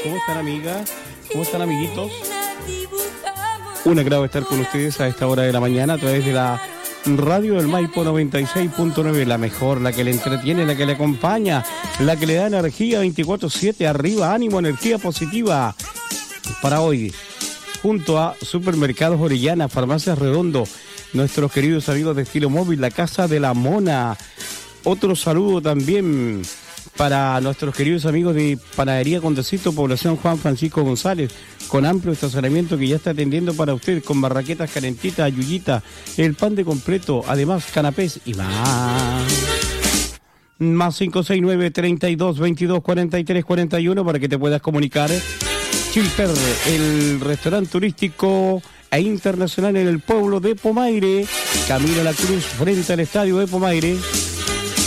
¿Cómo están, amigas? ¿Cómo están, amiguitos? Un agrado estar con ustedes a esta hora de la mañana a través de la Radio del Maipo 96.9, la mejor, la que le entretiene, la que le acompaña, la que le da energía 24/7, arriba, ánimo, energía positiva. Para hoy, junto a Supermercados Orellana, Farmacias Redondo, nuestros queridos amigos de Estilo Móvil, la Casa de la Mona. Otro saludo también para nuestros queridos amigos de Panadería Condecito, Población Juan Francisco González, con amplio estacionamiento que ya está atendiendo para usted, con barraquetas calentitas, yuyita, el pan de completo, además canapés y más. Más 569-32-22-43-41 para que te puedas comunicar. Chilper, el restaurante turístico e internacional en el pueblo de Pomaire, camino a la Cruz, frente al estadio de Pomaire.